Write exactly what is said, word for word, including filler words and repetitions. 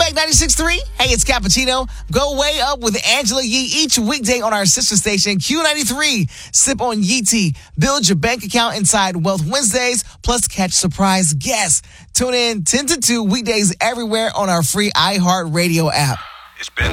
back, ninety-six point three. Hey, it's Cappuccino. Go way up with Angela Yee each weekday on our sister station, Q ninety-three. Sip on Yee tea. Build your bank account inside Wealth Wednesdays, plus catch surprise guests. Tune in ten to two weekdays everywhere on our free iHeartRadio app. It's been